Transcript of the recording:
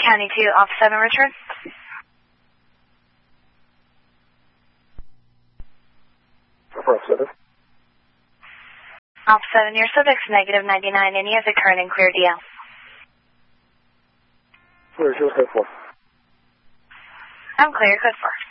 County 2, off 7, return. Off 7. Off 7, your subject's negative 99, and he has a current and clear DL. Where's your code 4? I'm clear, code 4.